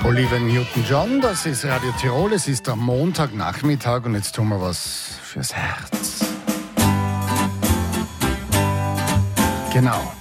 Olivia Newton-John, das ist Radio Tirol, es ist am Montagnachmittag und jetzt tun wir was fürs Herz. Genau.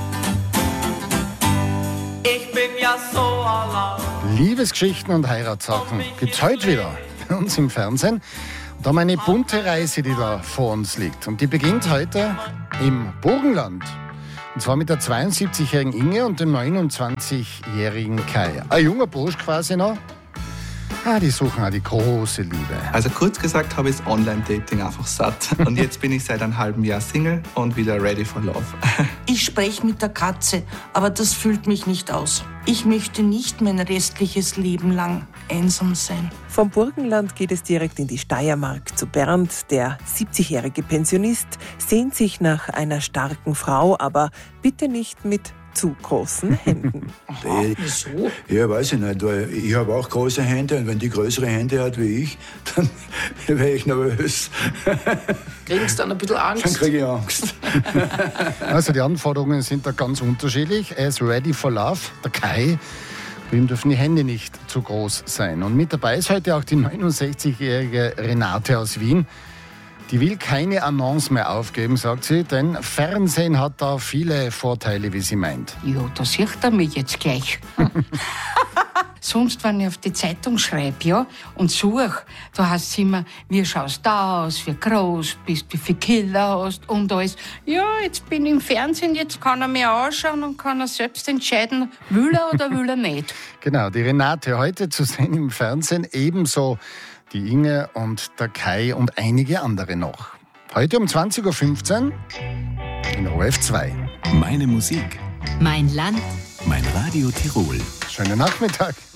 Ich bin ja so allein. Liebesgeschichten und Heiratssachen gibt's heute wieder bei uns im Fernsehen. Und da haben wir eine bunte Reise, die da vor uns liegt. Und die beginnt heute im Burgenland. Und zwar mit der 72-jährigen Inge und dem 29-jährigen Kai. Ein junger Bursch quasi noch. Die suchen auch die große Liebe. Also kurz gesagt habe ich das Online-Dating einfach satt. Und jetzt bin ich seit einem halben Jahr Single und wieder ready for love. Ich spreche mit der Katze, aber das füllt mich nicht aus. Ich möchte nicht mein restliches Leben lang einsam sein. Vom Burgenland geht es direkt in die Steiermark zu Bernd. Der 70-jährige Pensionist sehnt sich nach einer starken Frau, aber bitte nicht mit zu großen Händen. Wieso? Ja, weiß ich nicht, weil ich habe auch große Hände und wenn die größere Hände hat wie ich, dann wäre ich nervös. Kriegst du dann ein bisschen Dann Angst? kriege ich Angst. Also die Anforderungen sind da ganz unterschiedlich. Er ist ready for love, der Kai. Bei ihm dürfen die Hände nicht zu groß sein. Und mit dabei ist heute auch die 69-jährige Renate aus Wien. Die will keine Annonce mehr aufgeben, sagt sie, denn Fernsehen hat da viele Vorteile, wie sie meint. Ja, da sieht er mich jetzt gleich. Sonst, wenn ich auf die Zeitung schreibe, ja, und suche, da heißt es immer, wie schaust du aus, wie groß bist, wie viele Kilo hast und alles. Ja, jetzt bin ich im Fernsehen, jetzt kann er mir anschauen und kann er selbst entscheiden, will er oder will er nicht. Genau, die Renate heute zu sehen im Fernsehen, ebenso die Inge und der Kai und einige andere noch. Heute um 20.15 Uhr in ORF 2. Meine Musik, Mein Land. mein Radio Tirol. Schönen Nachmittag.